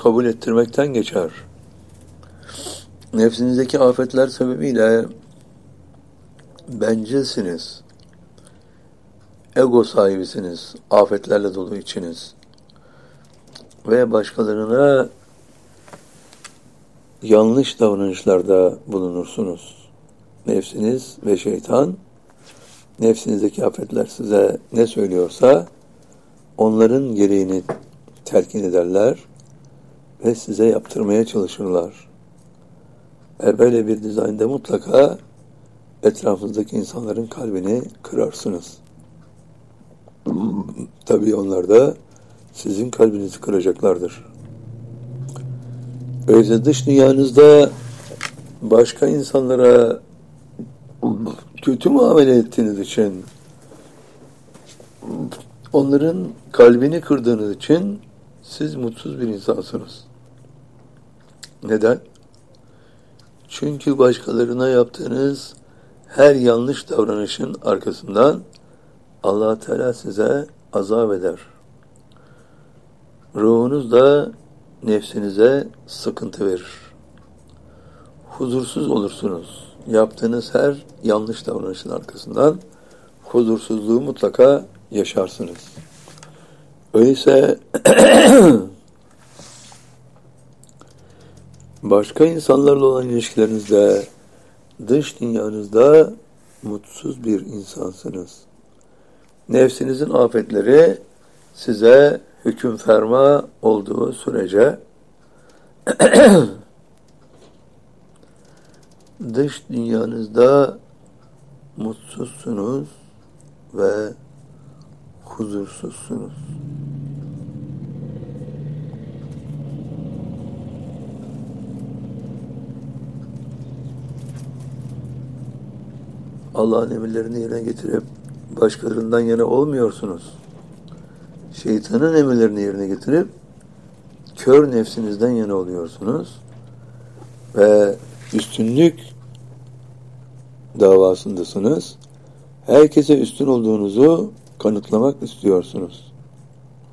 kabul ettirmekten geçer. Nefsinizdeki afetler sebebiyle bencilsiniz, ego sahibisiniz, afetlerle dolu içiniz ve başkalarına yanlış davranışlarda bulunursunuz. Nefsiniz ve şeytan, nefsinizdeki afetler size ne söylüyorsa onların gereğini telkin ederler ve size yaptırmaya çalışırlar. Böyle bir dizaynda mutlaka etrafınızdaki insanların kalbini kırarsınız. Tabii onlar da sizin kalbinizi kıracaklardır. Öyleyse dış dünyanızda başka insanlara kötü muamele ettiğiniz için, onların kalbini kırdığınız için siz mutsuz bir insansınız. Neden? Çünkü başkalarına yaptığınız her yanlış davranışın arkasından Allah Teala size azap eder. Ruhunuz da nefsinize sıkıntı verir. Huzursuz olursunuz. Yaptığınız her yanlış davranışın arkasından huzursuzluğu mutlaka yaşarsınız. Öyleyse başka insanlarla olan ilişkilerinizde, dış dünyanızda mutsuz bir insansınız. Nefsinizin afetleri size hüküm ferma olduğu sürece dış dünyanızda mutsuzsunuz ve huzursuzsunuz. Allah'ın emirlerini yerine getirip başkalarından yana olmuyorsunuz. Şeytanın emirlerini yerine getirip kör nefsinizden yana oluyorsunuz ve üstünlük davasındasınız. Herkese üstün olduğunuzu kanıtlamak istiyorsunuz.